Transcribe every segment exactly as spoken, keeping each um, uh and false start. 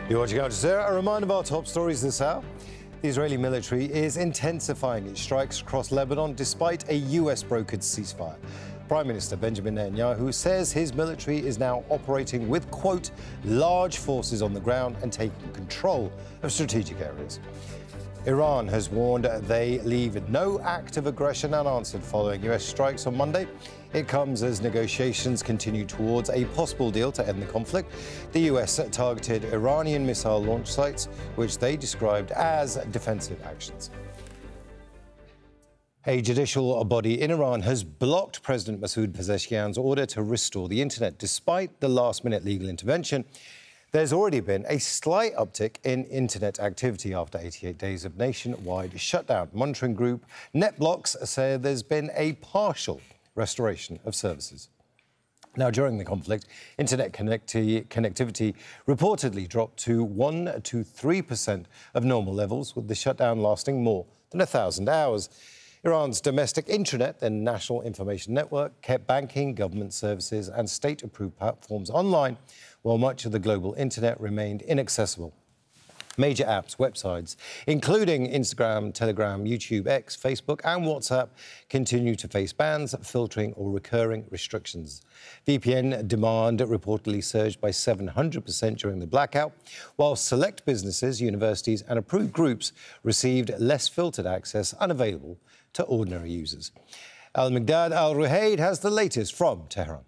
You're watching Al Jazeera. A reminder of our top stories this hour. The Israeli military is intensifying its strikes across Lebanon despite a U S-brokered ceasefire. Prime Minister Benjamin Netanyahu says his military is now operating with, quote, large forces on the ground and taking control of strategic areas. Iran has warned they leave no act of aggression unanswered following U S strikes on Monday. It comes as negotiations continue towards a possible deal to end the conflict. The U S targeted Iranian missile launch sites, which they described as defensive actions. A judicial body in Iran has blocked President Masoud Pezeshkian's order to restore the internet. Despite the last-minute legal intervention, there's already been a slight uptick in internet activity after eighty-eight days of nationwide shutdown. Monitoring group NetBlocks said there's been a partial restoration of services. Now, during the conflict, internet connecti connectivity reportedly dropped to one to three percent of normal levels, with the shutdown lasting more than a thousand hours. Iran's domestic intranet and national information network kept banking, government services and state-approved platforms online, while much of the global internet remained inaccessible. Major apps, websites, including Instagram, Telegram, YouTube, X, Facebook and WhatsApp, continue to face bans, filtering or recurring restrictions. V P N demand reportedly surged by seven hundred percent during the blackout, while select businesses, universities and approved groups received less filtered access unavailable to ordinary users. Al-Miqdad Al-Ruhayd has the latest from Tehran.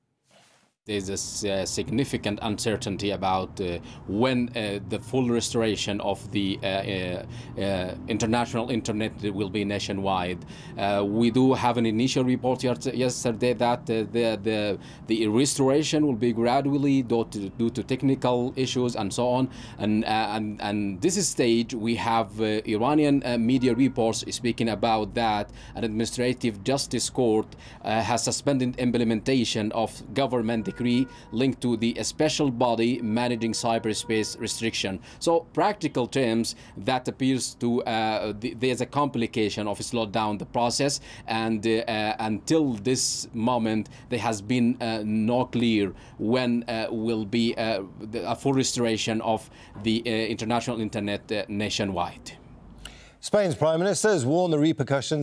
There's a uh, significant uncertainty about uh, when uh, the full restoration of the uh, uh, uh, international internet will be nationwide. Uh, we do have an initial report yesterday that uh, the, the the restoration will be gradually due to, due to technical issues and so on. And uh, and and this stage we have uh, Iranian uh, media reports speaking about that an administrative justice court uh, has suspended implementation of government linked to the special body managing cyberspace restriction. So practical terms, that appears to uh, the, there's a complication of slow down the process, and uh, uh, until this moment there has been uh, no clear when uh, will be uh, the, a full restoration of the uh, international internet uh, nationwide. Spain's Prime Minister has warned the repercussions